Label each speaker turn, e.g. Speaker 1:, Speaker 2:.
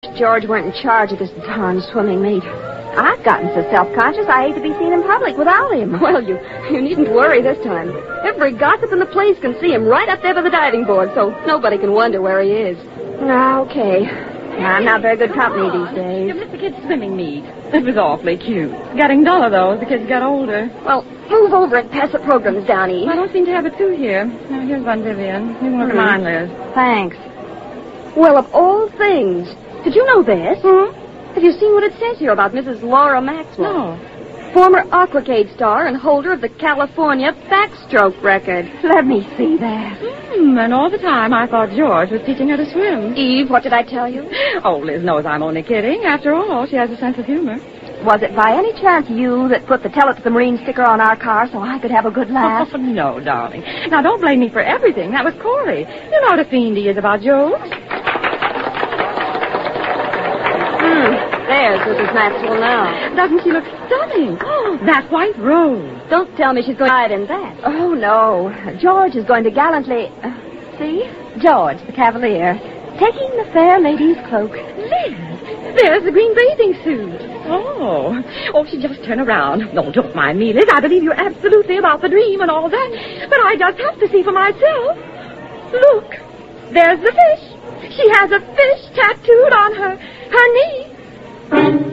Speaker 1: George weren't in charge of this darn swimming meet. I've gotten so self-conscious I hate to be seen in public without him.
Speaker 2: Well, you needn't worry this time. Every gossip in the place can see him right up there by the diving board, so nobody can wonder where he is.
Speaker 1: Okay. I'm not very good company these days.
Speaker 3: You missed the kids' swimming meet. It was awfully cute. Getting duller, though, as the kids got older.
Speaker 2: Well, move over and pass the programs down, Eve.
Speaker 3: I don't seem to have a two here. Now, here's one, Vivian. You want mine, Liz?
Speaker 1: Thanks.
Speaker 2: Well, of all things, did you know this?
Speaker 3: Hmm?
Speaker 2: Have you seen what it says here about Mrs. Laura Maxwell?
Speaker 3: No.
Speaker 2: Former Aquacade star and holder of the California backstroke record.
Speaker 1: Let me see that.
Speaker 3: And all the time I thought George was teaching her to swim.
Speaker 2: Eve, what did I tell you?
Speaker 3: Oh, Liz knows I'm only kidding. After all, she has a sense of humor.
Speaker 1: Was it by any chance you that put the Tell It to the Marine sticker on our car so I could have a good laugh?
Speaker 3: Oh, no, darling. Now, don't blame me for everything. That was Corey. You know what a fiend he is about jokes.
Speaker 2: There's Mrs. Maxwell now.
Speaker 3: Doesn't she look stunning? Oh, that white rose.
Speaker 2: Don't tell me she's going to hide in that.
Speaker 1: Oh, no. George is going to gallantly... see? George, the Cavalier, taking the fair lady's cloak.
Speaker 3: Liz, there's the green bathing suit. Oh, she just turned around. No, don't mind me, Liz. I believe you're absolutely about the dream and all that. But I just have to see for myself. Look, there's the fish. She has a fish tattooed on her knee.